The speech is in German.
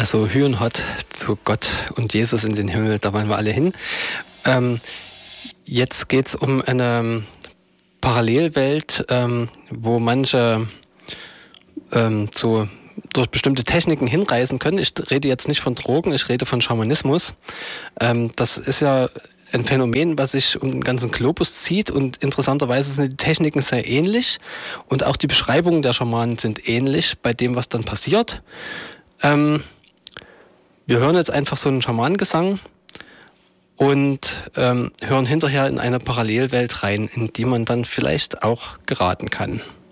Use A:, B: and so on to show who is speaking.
A: Also Hü und Hott zu Gott und Jesus in den Himmel, da wollen wir alle hin. Jetzt geht es um eine Parallelwelt, wo manche durch bestimmte Techniken hinreisen können. Ich rede jetzt nicht von Drogen, ich rede von Schamanismus. Das ist ja ein Phänomen, was sich um den ganzen Globus zieht, und interessanterweise sind die Techniken sehr ähnlich und auch die Beschreibungen der Schamanen sind ähnlich bei dem, was dann passiert. Wir hören jetzt einfach so einen Schamanengesang und hören hinterher in eine Parallelwelt rein, in die man dann vielleicht auch geraten kann.